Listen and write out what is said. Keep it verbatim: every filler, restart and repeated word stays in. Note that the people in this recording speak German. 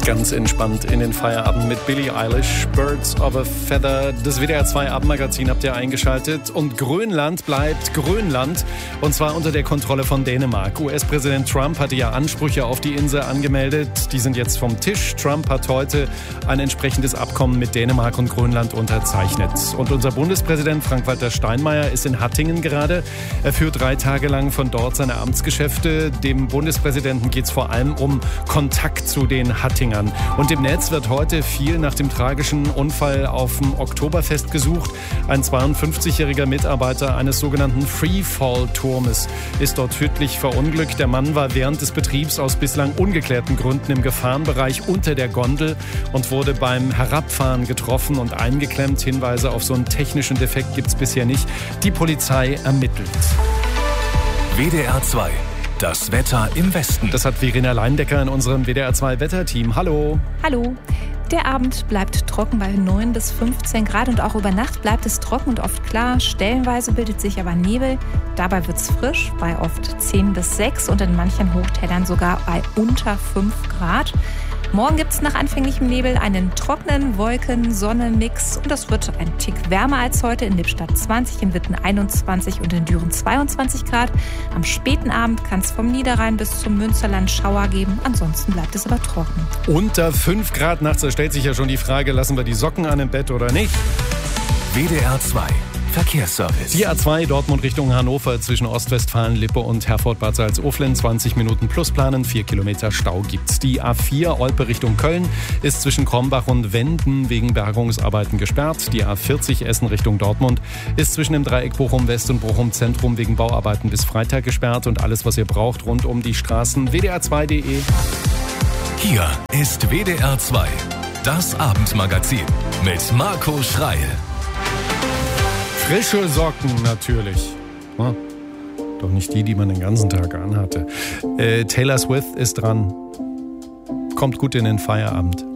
Ganz entspannt in den Feierabend mit Billie Eilish, Birds of a Feather. Das W D R zwei Abendmagazin habt ihr eingeschaltet. Und Grönland bleibt Grönland. Und zwar unter der Kontrolle von Dänemark. U S-Präsident Trump hatte ja Ansprüche auf die Insel angemeldet. Die sind jetzt vom Tisch. Trump hat heute ein entsprechendes Abkommen mit Dänemark und Grönland unterzeichnet. Und unser Bundespräsident Frank-Walter Steinmeier ist in Hattingen gerade. Er führt drei Tage lang von dort seine Amtsgeschäfte. Dem Bundespräsidenten geht es vor allem um Kontakt zu den Hattingern. Und im Netz wird heute viel nach dem tragischen Unfall auf dem Oktoberfest gesucht. Ein zweiundfünfzigjähriger Mitarbeiter eines sogenannten Freefall-Turmes ist dort tödlich verunglückt. Der Mann war während des Betriebs aus bislang ungeklärten Gründen im Gefahrenbereich unter der Gondel und wurde beim Herabfahren getroffen und eingeklemmt. Hinweise auf so einen technischen Defekt gibt es bisher nicht. Die Polizei ermittelt. W D R zwei. Das Wetter im Westen. Das hat Verena Leindecker in unserem W D R zwei Wetterteam. Hallo. Hallo. Der Abend bleibt trocken bei neun bis fünfzehn Grad und auch über Nacht bleibt es trocken und oft klar. Stellenweise bildet sich aber Nebel. Dabei wird es frisch bei oft zehn bis sechs und in manchen Hochtälern sogar bei unter fünf Grad. Morgen gibt es nach anfänglichem Nebel einen trockenen Wolken-Sonne-Mix und das wird ein Tick wärmer als heute. In Lippstadt zwanzig, in Witten einundzwanzig und in Düren zweiundzwanzig Grad. Am späten Abend kann es vom Niederrhein bis zum Münsterland Schauer geben. Ansonsten bleibt es aber trocken. Unter fünf Grad nachts, da stellt sich ja schon die Frage, lassen wir die Socken an im Bett oder nicht? W D R zwei. Verkehrsservice. Die A zwei Dortmund Richtung Hannover zwischen Ostwestfalen, Lippe und Herford-Bad Salzuflen. zwanzig Minuten plus planen, vier Kilometer Stau gibt's. Die A vier Olpe Richtung Köln ist zwischen Krombach und Wenden wegen Bergungsarbeiten gesperrt. Die A vierzig Essen Richtung Dortmund ist zwischen dem Dreieck Bochum West und Bochum Zentrum wegen Bauarbeiten bis Freitag gesperrt. Und alles, was ihr braucht rund um die Straßen, w d r zwei punkt d e. Hier ist W D R zwei. Das Abendmagazin mit Marco Schreil. Frische Socken natürlich. Hm. Doch nicht die, die man den ganzen Tag anhatte. Äh, Taylor Swift ist dran. Kommt gut in den Feierabend.